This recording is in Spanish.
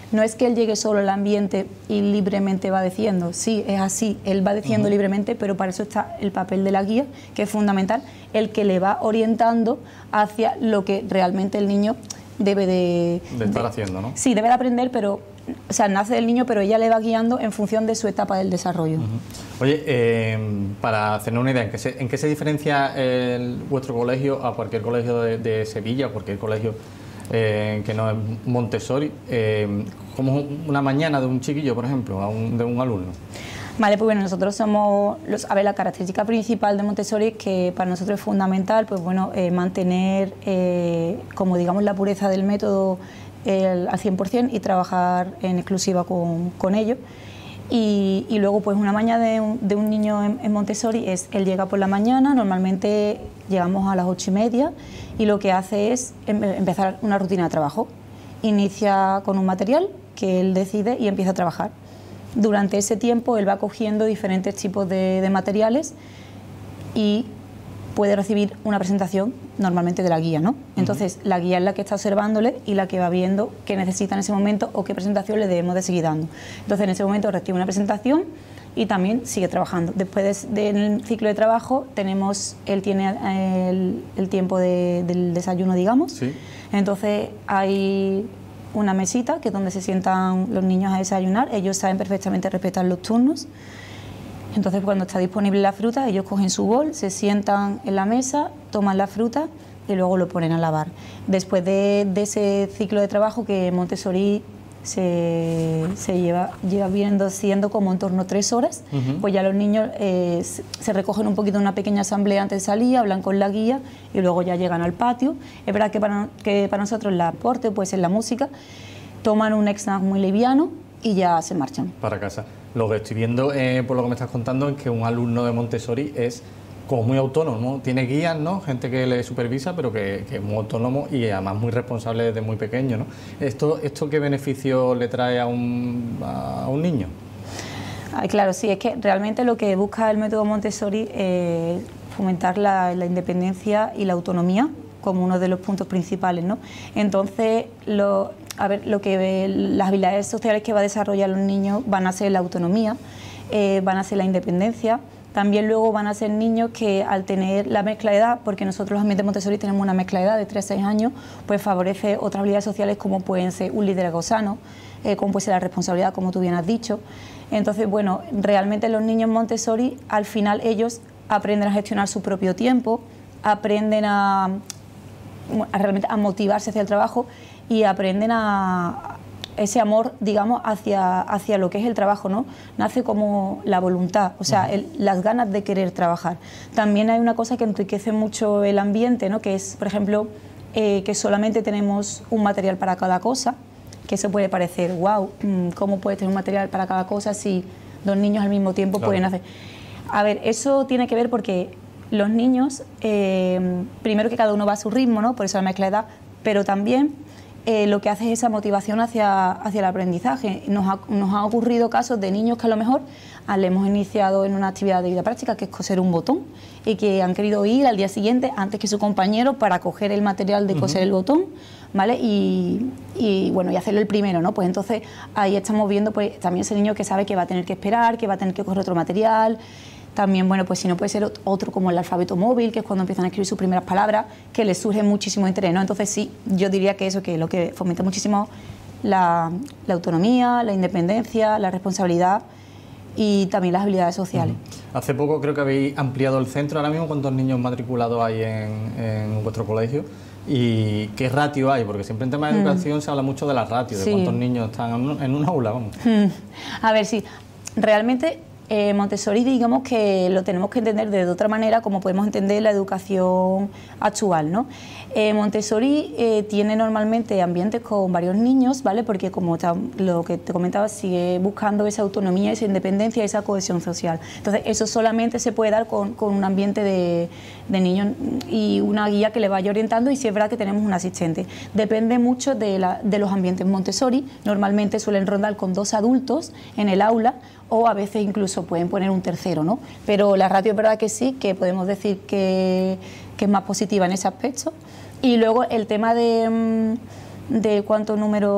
No es que él llegue solo al ambiente y libremente va diciendo, sí, es así, él va diciendo libremente, pero para eso está el papel de la guía, que es fundamental, el que le va orientando hacia lo que realmente el niño debe de estar haciendo, ¿no? Sí, debe de aprender, pero, o sea, nace del niño, pero ella le va guiando en función de su etapa del desarrollo. Oye, para hacernos una idea, ¿en qué se diferencia vuestro colegio a cualquier colegio de Sevilla, o cualquier colegio que no es Montessori? ¿Cómo es una mañana de un chiquillo, por ejemplo, de un alumno? Vale, pues bueno, nosotros somos, la característica principal de Montessori, que para nosotros es fundamental, pues bueno, mantener, como digamos, la pureza del método al 100% y trabajar en exclusiva con ellos. Y luego, pues una mañana de un niño en Montessori él llega por la mañana, normalmente llegamos a las 8:30, y lo que hace es empezar una rutina de trabajo. Inicia con un material que él decide y empieza a trabajar. Durante ese tiempo él va cogiendo diferentes tipos de materiales y puede recibir una presentación normalmente de la guía, ¿no? Entonces la guía es la que está observándole y la que va viendo qué necesita en ese momento o qué presentación le debemos de seguir dando. Entonces en ese momento recibe una presentación y también sigue trabajando. Después del ciclo de trabajo él tiene el tiempo del desayuno, digamos. Sí. Entonces hay una mesita que es donde se sientan los niños a desayunar. Ellos saben perfectamente respetar los turnos. Entonces, cuando está disponible la fruta, ellos cogen su bol, se sientan en la mesa, toman la fruta y luego lo ponen a lavar. Después de ese ciclo de trabajo, que Montessori se lleva siendo como en torno a 3 horas, pues ya los niños se recogen un poquito en una pequeña asamblea antes de salir, hablan con la guía y luego ya llegan al patio. Es verdad que para nosotros el aporte puede ser la música, toman un snack muy liviano y ya se marchan. Para casa. Lo que estoy viendo, por lo que me estás contando, es que un alumno de Montessori es como muy autónomo, ¿no? Tiene guías, ¿no? Gente que le supervisa, pero que es muy autónomo y además muy responsable desde muy pequeño, ¿no? ¿Esto qué beneficio le trae a un niño? Claro, sí, es que realmente lo que busca el método Montessori es fomentar la independencia y la autonomía como uno de los puntos principales, ¿no? Entonces, las habilidades sociales que va a desarrollar los niños van a ser la autonomía, van a ser la independencia. También luego van a ser niños que, al tener la mezcla de edad, porque nosotros los ambientes Montessori tenemos una mezcla de edad de 3 a 6 años, pues favorece otras habilidades sociales como pueden ser un liderazgo sano, como puede ser la responsabilidad, como tú bien has dicho. Entonces, bueno, realmente los niños Montessori, al final ellos aprenden a gestionar su propio tiempo, aprenden realmente a motivarse hacia el trabajo y aprenden a ese amor, digamos, hacia lo que es el trabajo, ¿no? Nace como la voluntad, o sea, las ganas de querer trabajar. También hay una cosa que enriquece mucho el ambiente, ¿no? Que es, por ejemplo, que solamente tenemos un material para cada cosa, que eso puede parecer, wow, ¿cómo puedes tener un material para cada cosa si 2 niños al mismo tiempo pueden hacer? A ver, eso tiene que ver porque los niños, primero que cada uno va a su ritmo, ¿no? Por eso la mezcla de edad, pero también lo que hace es esa motivación hacia el aprendizaje. Nos ha ocurrido casos de niños que a lo mejor le hemos iniciado en una actividad de vida práctica, que es coser un botón, y que han querido ir al día siguiente antes que su compañero para coger el material de coser el botón, ¿vale? Y bueno, y hacerlo el primero, ¿no? Pues entonces ahí estamos viendo pues también ese niño que sabe que va a tener que esperar, que va a tener que coger otro material. También, bueno, pues si no puede ser otro como el alfabeto móvil, que es cuando empiezan a escribir sus primeras palabras, que les surge muchísimo interés, ¿no? Entonces sí, yo diría que eso, que lo que fomenta muchísimo la autonomía, la independencia, la responsabilidad y también las habilidades sociales. Hace poco creo que habéis ampliado el centro. Ahora mismo, ¿cuántos niños matriculados hay en vuestro colegio? ¿Y qué ratio hay? Porque siempre en temas de educación se habla mucho de la ratio, de cuántos niños están en un aula, vamos. A ver, sí, realmente Montessori, digamos que lo tenemos que entender de otra manera, como podemos entender la educación actual, ¿no? Montessori tiene normalmente ambientes con varios niños, ¿vale? Porque como lo que te comentaba, sigue buscando esa autonomía, esa independencia, esa cohesión social. Entonces, eso solamente se puede dar con un ambiente de niños y una guía que le vaya orientando, y si es verdad que tenemos un asistente. Depende mucho de los ambientes Montessori. Normalmente suelen rondar con 2 adultos en el aula, o a veces incluso pueden poner un tercero, ¿no? Pero la ratio es verdad que sí, que podemos decir que es más positiva en ese aspecto. Y luego el tema de cuánto número